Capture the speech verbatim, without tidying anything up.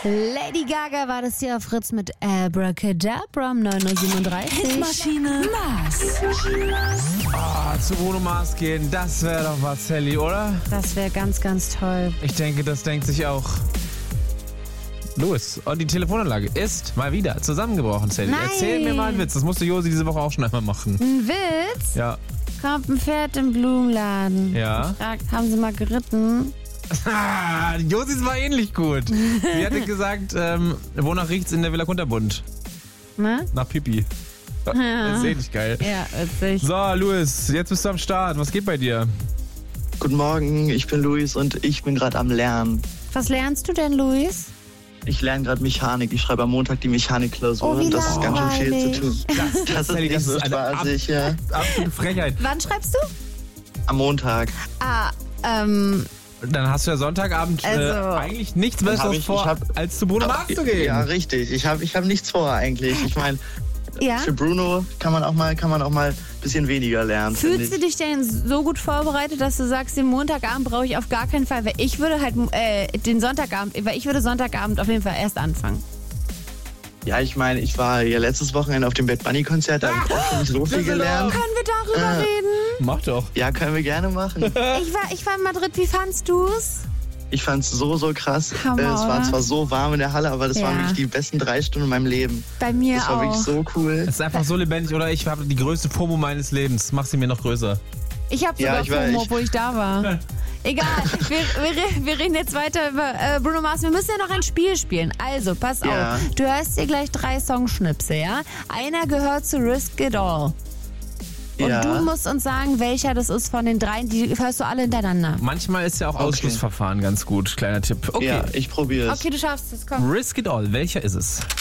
Lady Gaga war das hier auf Fritz mit Abracadabra um neun Uhr siebenunddreißig. Hitmaschine Mars. Ah, zu Bruno Mars gehen, das wäre doch was, Sally, oder? Das wäre ganz, ganz toll. Ich denke, das denkt sich auch Louis. Und die Telefonanlage ist mal wieder zusammengebrochen, Sally. Nein. Erzähl mir mal einen Witz. Das musste Josi diese Woche auch schon einmal machen. Ein Witz? Ja. Kommt ein Pferd im Blumenladen. Ja. Fragt, haben Sie mal geritten? Ah, Josis war ähnlich gut. Sie hatte gesagt, ähm, wonach riecht's in der Villa Kunterbund? Ne? Nach Pipi. Das ist ähnlich geil. Ja, witzig. So, Louis, jetzt bist du am Start. Was geht bei dir? Guten Morgen, ich bin Luis und ich bin gerade am Lernen. Was lernst du denn, Luis? Ich lerne gerade Mechanik. Ich schreibe am Montag die Mechanikklausur. Oh, wie und das ist ganz schön viel langweilig. zu tun. Das, Das ist Sally, nicht das so ist eine ab- spaßig, ja. absolute Frechheit. Wann schreibst du? Am Montag. Ah, ähm, Dann hast du ja Sonntagabend äh, Also- eigentlich nichts Dann Besseres hab ich- vor, ich hab- als zu Bruno Mars zu gehen. Ja, richtig. Ich habe ich hab nichts vor eigentlich. Ich meine, ja. für Bruno kann man auch mal kann man auch mal ein bisschen weniger lernen. finde Fühlst du ich. dich denn so gut vorbereitet, dass du sagst, den Montagabend brauche ich auf gar keinen Fall, weil ich würde halt äh, den Sonntagabend, weil ich würde Sonntagabend auf jeden Fall erst anfangen. Ja, ich meine, ich war ja letztes Wochenende auf dem Bad Bunny Konzert, da habe ich auch schon nicht so viel gelernt. Können wir darüber Äh. reden? Mach doch. Ja, können wir gerne machen. Ich war, ich war in Madrid, wie fandst du's? Ich fand's so, so krass. Hammer, Äh, es war oder? zwar so warm in der Halle, aber das Ja. waren wirklich die besten drei Stunden in meinem Leben. Bei mir Das war auch. wirklich so cool. Es ist einfach so lebendig, oder? Ich habe die größte FOMO meines Lebens. Mach sie mir noch größer. Ich habe Ja, sogar ich weiß. FOMO, obwohl ich da war. Egal, wir, wir, wir reden jetzt weiter über äh, Bruno Mars. Wir müssen ja noch ein Spiel spielen. Also, pass Ja. auf. Du hörst dir gleich drei Songschnipsel, ja? Einer gehört zu Risk It All. Und Ja. du musst uns sagen, welcher das ist von den dreien. Die hörst du alle hintereinander. Manchmal ist ja auch Okay. Ausschlussverfahren ganz gut. Kleiner Tipp. Okay. Ja, ich probiere es. Okay, du schaffst es, komm. Risk It All. Welcher ist es?